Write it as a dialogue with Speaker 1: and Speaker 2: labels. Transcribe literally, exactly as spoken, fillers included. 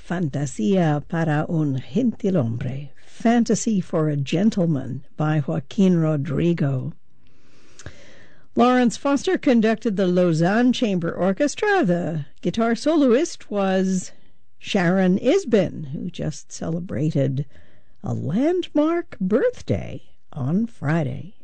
Speaker 1: Fantasía para un gentilhombre, Fantasy for a Gentleman by Joaquin Rodrigo. Lawrence Foster conducted the Lausanne Chamber Orchestra. The guitar soloist was Sharon Isbin, who just celebrated a landmark birthday on Friday.